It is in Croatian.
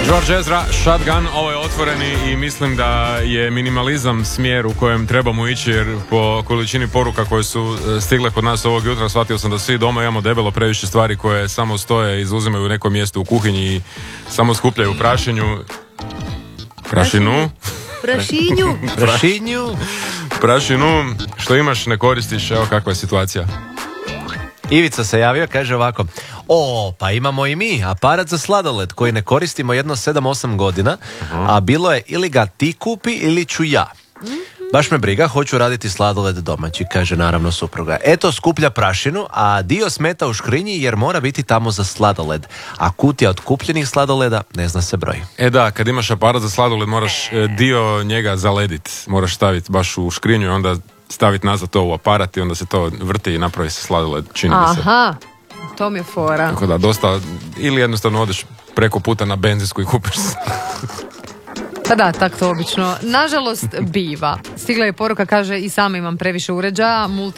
George Ezra, Shotgun, ovo je otvoreni i mislim da je minimalizam smjer u kojem trebamo ići, jer po količini poruka koje su stigle kod nas ovog jutra shvatio sam da svi doma imamo debelo previše stvari koje samo stoje, izuzimaju neko mjesto u kuhinji i samo skupljaju prašinu, što imaš ne koristiš, evo kakva je situacija. Ivica se javio, kaže ovako: pa imamo i mi aparat za sladoled koji ne koristimo jedno 7-8 godina, a bilo je ili ga ti kupi ili ću ja. Baš me briga, hoću raditi sladoled domaći, kaže naravno supruga. Eto, skuplja prašinu, a dio smeta u škrinji jer mora biti tamo za sladoled. A kutija od kupljenih sladoleda ne zna se broj. Da, kad imaš aparat za sladoled moraš dio njega zalediti. Moraš staviti baš u škrinju i onda staviti nazad to u aparat i onda se to vrti i napravi se sladoled, čini mi se. Aha, to mi je fora. Tako da dosta, ili jednostavno odeš preko puta na benzinsku i kupiš se. Pa da, tako to obično. Nažalost, biva. Stigla je poruka, kaže, i sama imam previše uređaja,